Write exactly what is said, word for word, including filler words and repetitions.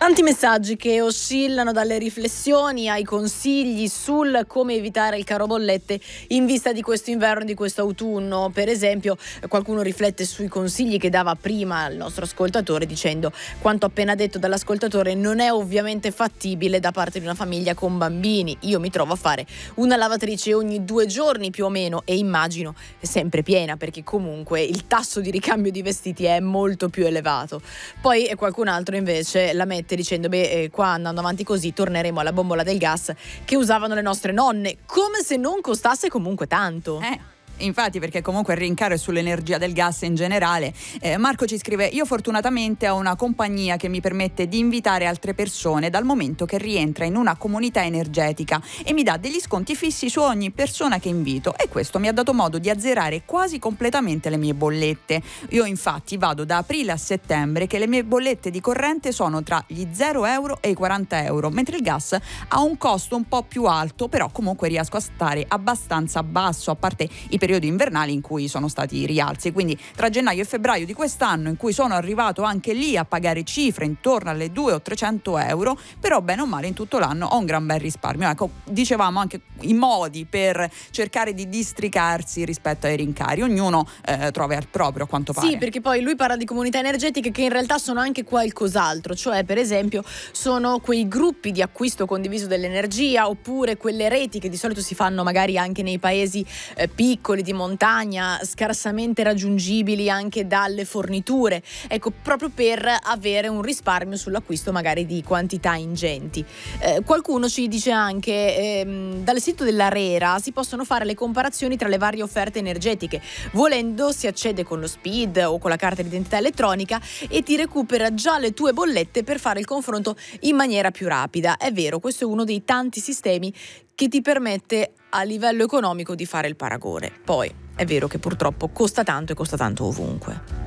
Tanti messaggi che oscillano dalle riflessioni ai consigli sul come evitare il caro bollette in vista di questo inverno e di questo autunno. Per esempio, qualcuno riflette sui consigli che dava prima il nostro ascoltatore, dicendo: quanto appena detto dall'ascoltatore non è ovviamente fattibile da parte di una famiglia con bambini. Io mi trovo a fare una lavatrice ogni due giorni più o meno e immagino è sempre piena, perché comunque il tasso di ricambio di vestiti è molto più elevato. Poi qualcun altro invece la mette dicendo: beh, eh, qua andando avanti così torneremo alla bombola del gas che usavano le nostre nonne, come se non costasse comunque tanto. Eh. Infatti, perché comunque il rincaro è sull'energia del gas in generale. eh, Marco ci scrive: io fortunatamente ho una compagnia che mi permette di invitare altre persone dal momento che rientra in una comunità energetica e mi dà degli sconti fissi su ogni persona che invito, e questo mi ha dato modo di azzerare quasi completamente le mie bollette. Io infatti vado da aprile a settembre che le mie bollette di corrente sono tra gli zero euro e i quaranta euro, mentre il gas ha un costo un po' più alto, però comunque riesco a stare abbastanza basso, a parte i periodi invernali in cui sono stati rialzi. Quindi tra gennaio e febbraio di quest'anno, in cui sono arrivato anche lì a pagare cifre intorno alle duecento o trecento euro, però bene o male in tutto l'anno ho un gran bel risparmio. Ecco, dicevamo anche i modi per cercare di districarsi rispetto ai rincari, ognuno eh, trova il proprio, a quanto pare. Sì, perché poi lui parla di comunità energetiche che in realtà sono anche qualcos'altro, cioè per esempio sono quei gruppi di acquisto condiviso dell'energia, oppure quelle reti che di solito si fanno magari anche nei paesi eh, piccoli di montagna, scarsamente raggiungibili anche dalle forniture, ecco, proprio per avere un risparmio sull'acquisto magari di quantità ingenti. Eh, qualcuno ci dice anche ehm, dal sito dell'ARERA si possono fare le comparazioni tra le varie offerte energetiche, volendo si accede con lo SPID o con la carta d'identità elettronica e ti recupera già le tue bollette per fare il confronto in maniera più rapida. È vero, questo è uno dei tanti sistemi che ti permette a livello economico di fare il paragone. Poi è vero che purtroppo costa tanto e costa tanto ovunque.